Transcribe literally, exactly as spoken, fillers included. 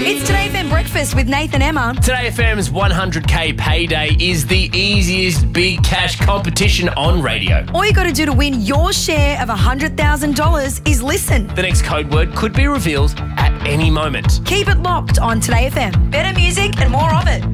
It's Today F M Breakfast with Nathan Emma. Today F M's one hundred K payday is the easiest big cash competition on radio. All you got to do to win your share of one hundred thousand dollars is listen. The next code word could be revealed at any moment. Keep it locked on Today F M. Better music and more of it.